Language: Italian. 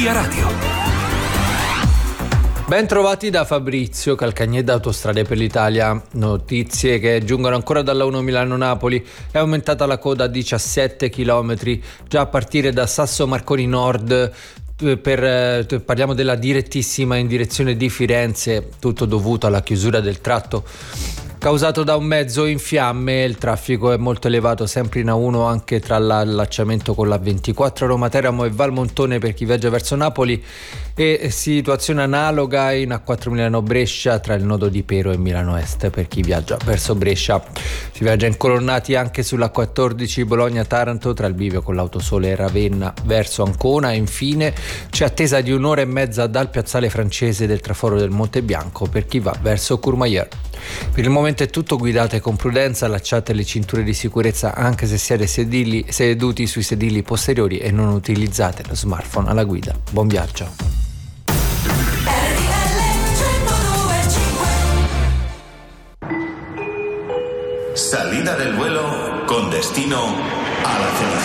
Via Radio. Ben trovati da Fabrizio Calcagnedda, Autostrade per l'Italia. Notizie che giungono ancora dalla 1 Milano-Napoli. È aumentata la coda a 17 km già a partire da Sasso Marconi Nord. Parliamo della direttissima in direzione di Firenze, tutto dovuto alla chiusura del tratto causato da un mezzo in fiamme. Il traffico è molto elevato sempre in A1 anche tra l'allacciamento con la 24 Roma Teramo e Valmontone per chi viaggia verso Napoli, e situazione analoga in A4 Milano Brescia tra il nodo di Pero e Milano Est per chi viaggia verso Brescia. Si viaggia incolonnati anche sulla 14 Bologna Taranto tra il bivio con l'Autosole e Ravenna verso Ancona, e infine c'è attesa di un'ora e mezza dal piazzale francese del traforo del Monte Bianco per chi va verso Courmayeur. Per il momento è tutto, guidate con prudenza, allacciate le cinture di sicurezza anche se siete seduti sui sedili posteriori e non utilizzate lo smartphone alla guida. Buon viaggio. Salida del vuelo con destino a la felicidad.